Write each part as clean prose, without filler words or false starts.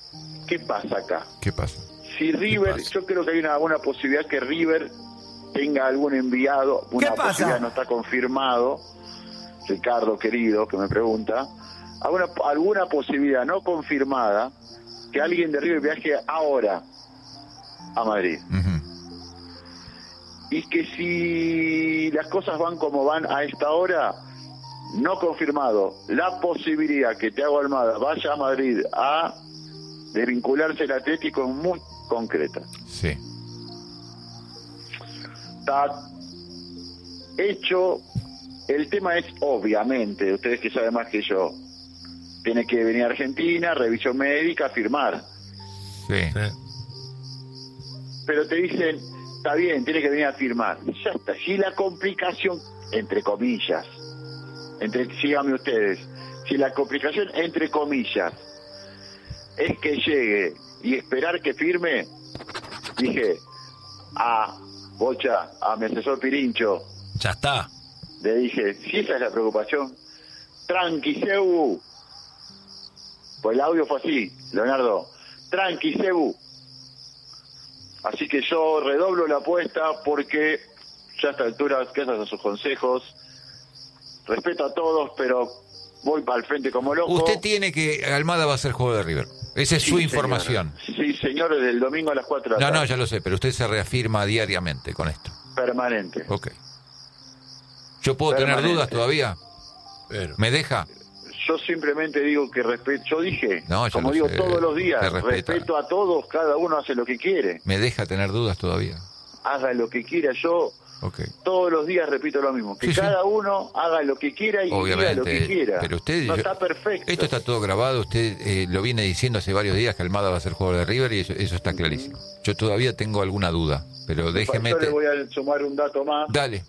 ¿Qué pasa acá? ¿Qué pasa? Si River, yo creo que hay una posibilidad que River tenga algún enviado, una posibilidad, no está confirmado, Ricardo querido, que me pregunta, alguna posibilidad no confirmada, que alguien de River viaje ahora a Madrid. Uh-huh. Y que si las cosas van como van a esta hora, no confirmado, la posibilidad que Thiago Almada vaya a Madrid a desvincularse del Atlético es muy concreta. Sí. Está hecho. El tema es, obviamente, ustedes que saben más que yo, tiene que venir a Argentina, revisión médica, firmar. Sí. Pero te dicen, está bien, tiene que venir a firmar. Ya está. Si la complicación, entre comillas, síganme ustedes, si la complicación, entre comillas, es que llegue y esperar que firme, dije, Bocha, a mi asesor Pirincho, ya está. Le dije, si esa es la preocupación, tranqui, Cebu. Pues el audio fue así, Leonardo, tranqui, Cebu. Así que yo redoblo la apuesta porque ya a esta altura, gracias a sus consejos, respeto a todos, pero voy para el frente como loco. Usted tiene que... Almada va a ser juego de River. Esa es su información. Sí, señor, desde el domingo a las 4 de la tarde. No, ya lo sé, pero usted se reafirma diariamente con esto. Permanente. Ok. ¿Yo puedo tener dudas todavía? Pero... ¿Me deja? Yo simplemente digo que respeto. Yo dije, no, como digo todos los días, respeto a todos, cada uno hace lo que quiere. ¿Me deja tener dudas todavía? Haga lo que quiera, yo todos los días repito lo mismo, que cada uno haga lo que quiera y diga lo que quiera. Pero usted, no está perfecto. Esto está todo grabado, usted lo viene diciendo hace varios días que Almada va a ser jugador de River y eso está clarísimo. Yo todavía tengo alguna duda, pero déjeme... Yo le voy a sumar un dato más. Dale.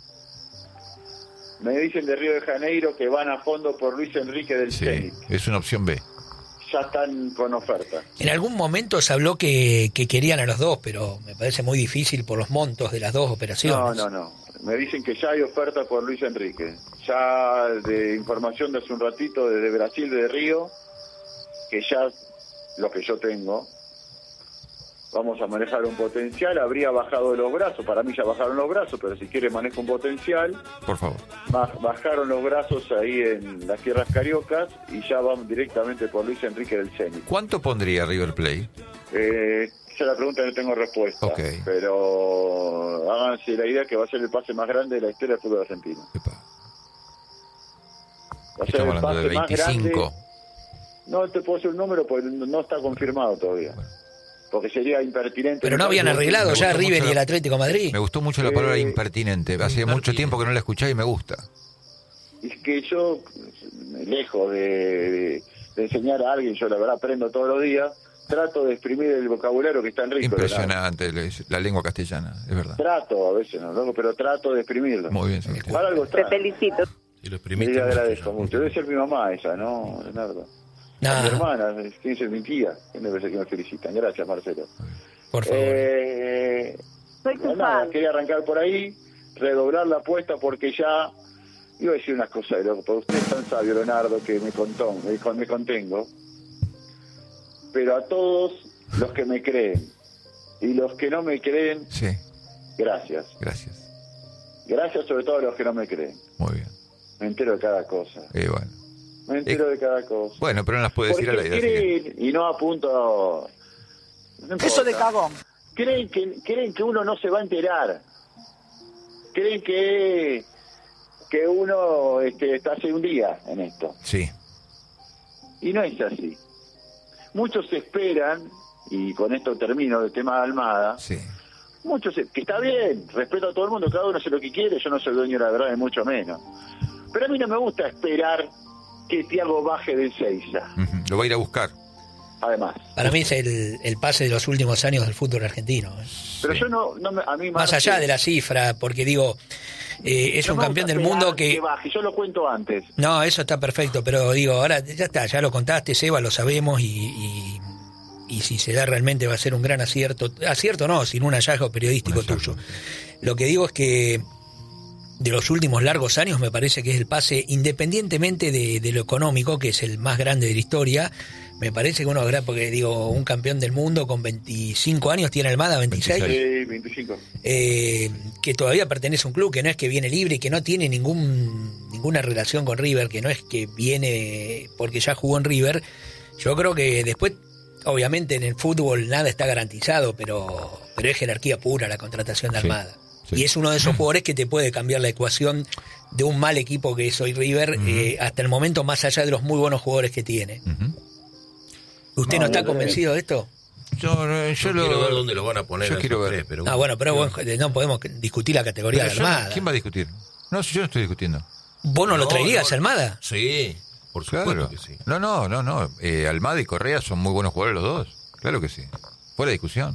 Me dicen de Río de Janeiro que van a fondo por Luis Enrique del Zenit. Es una opción B. Ya están con oferta. En algún momento se habló que querían a los dos, pero me parece muy difícil por los montos de las dos operaciones. No. Me dicen que ya hay oferta por Luis Enrique. Ya de información de hace un ratito desde Brasil, de Río, que ya lo que yo tengo, vamos a manejar un potencial. Habría bajado los brazos, para mí ya bajaron los brazos, pero si quiere manejo un potencial. Por favor. Bajaron los brazos ahí en las tierras cariocas y ya van directamente por Luis Enrique del Zenit. ¿Cuánto pondría River Plate? Esa es la pregunta, no tengo respuesta. Pero háganse la idea que va a ser el pase más grande de la historia del fútbol argentino. Va a ser el pase de 25. Más grande. No te puedo decir un número porque no está confirmado todavía. Porque sería impertinente. Pero no habían arreglado ya River y el Atlético de Madrid. Me gustó mucho la palabra impertinente. Hace mucho tiempo que no la escuchaba y me gusta. Es que yo, lejos de enseñar a alguien, yo la verdad aprendo todos los días, trato de exprimir el vocabulario que está en rico. Impresionante la lengua castellana, es verdad. Trato, a veces no, pero trato de exprimirlo. Muy bien, señor. Para algo está. Te felicito. Y lo exprimiste. Le agradezco mucho. Debe ser mi mamá esa, ¿no, Leonardo? Mi hermana, tiene que ser mi tía. Debe ser que me felicitan. Gracias, Marcelo. Por favor. Soy tu nada, fan. quería arrancar por ahí, redoblar la apuesta porque ya... Iba a decir unas cosas de loco, porque usted es tan sabio, Leonardo, que me contengo. Pero a todos los que me creen y los que no me creen, gracias. Gracias sobre todo a los que no me creen. Muy bien. Me entero de cada cosa. Bueno. Me entero de cada cosa. Bueno, pero no las puede decir a la idea. Creen, y no apunto... No Eso de cagón. Creen que uno no se va a enterar. Creen que uno está hace un día en esto. Sí. Y no es así. Muchos esperan, y con esto termino el tema de Almada, muchos, que está bien, respeto a todo el mundo, cada uno hace lo que quiere, yo no soy dueño de la verdad, ni mucho menos. Pero a mí no me gusta esperar que Thiago baje del Seiza. Lo va a ir a buscar. Además. Para mí es el pase de los últimos años del fútbol argentino. Pero yo a mí más allá de la cifra, porque digo, es un campeón del mundo que baje, yo lo cuento antes. No, eso está perfecto, pero digo, ahora ya está, ya lo contaste, Seba, lo sabemos y si se da realmente va a ser un gran acierto no, sin un hallazgo periodístico tuyo. Lo que digo es que de los últimos largos años, me parece que es el pase, independientemente de lo económico, que es el más grande de la historia. Me parece que uno, porque digo, un campeón del mundo con 25 años tiene Almada, 26. Sí, 25. Que todavía pertenece a un club, que no es que viene libre, que no tiene ninguna relación con River, que no es que viene porque ya jugó en River. Yo creo que después, obviamente en el fútbol nada está garantizado, pero es jerarquía pura la contratación de Almada. Sí. Y es uno de esos jugadores que te puede cambiar la ecuación de un mal equipo que es hoy River, hasta el momento, más allá de los muy buenos jugadores que tiene. ¿Usted no está convencido de esto? Yo quiero ver dónde lo van a poner. Yo quiero ver. Pero no podemos discutir la categoría de Almada. ¿Quién va a discutir? No, si yo no estoy discutiendo. ¿Vos no lo traerías, Almada? Sí, por supuesto claro. que sí. No. Almada y Correa son muy buenos jugadores los dos. Claro que sí. Fuera de discusión.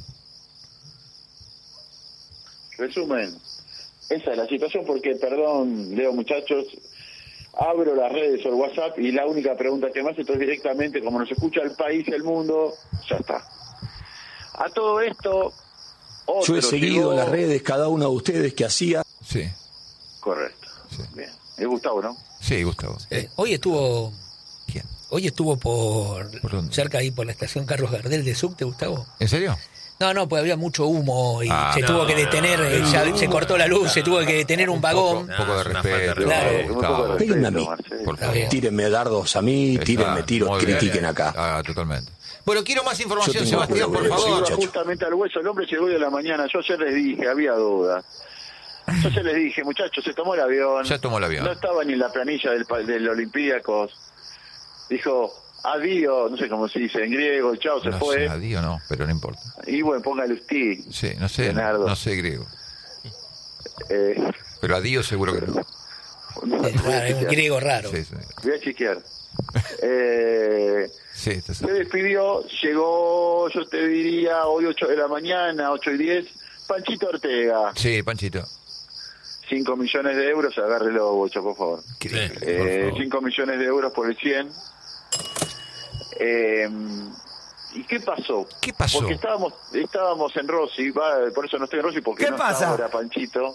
Resumen, esa es la situación porque, perdón, Leo, muchachos, abro las redes o el WhatsApp y la única pregunta que me hace es directamente, como nos escucha el país y el mundo, ya está. A todo esto, yo he seguido las redes cada uno de ustedes que hacía. Sí. Correcto. Sí. Bien. Es Gustavo, ¿no? Sí, Gustavo. Hoy estuvo... ¿Quién? Hoy estuvo ¿Por dónde? Cerca ahí por la estación Carlos Gardel de subte, Gustavo. ¿En serio? No, pues había mucho humo y se tuvo que detener, se cortó la luz, se tuvo que detener un vagón. Un poco de respeto. Claro. Péguenme a mí. Por favor. Tírenme dardos a mí, tírenme tiros, critiquen acá. Totalmente. Bueno, quiero más información, Yo tengo Sebastián, por pruebas, favor. sí, Justamente al hueso, el hombre llegó hoy de la mañana, yo ayer les dije, había dudas. Yo ayer les dije, muchachos, se tomó el avión. Ya tomó el avión. No estaba ni en la planilla del Olympiacos. Dijo, adiós, no sé cómo se dice en griego, chao, se fue. Sé, adiós no, pero no importa. Y bueno, póngale usted. Sí, no sé, Leonardo. no sé griego. Pero adiós seguro que no. Es un griego raro. Sí. Voy a chequear. Sí, está se despidió, llegó, yo te diría, hoy 8 de la mañana, 8:10, Panchito Ortega. Sí, Panchito. 5 millones de euros, agárrelo, Bocho, por favor. Sí, 5 millones de euros por el 100. ¿Y qué pasó? ¿Qué pasó? Porque estábamos en Rossi, por eso no estoy en Rossi, porque ¿Qué no pasa? está ahora Panchito.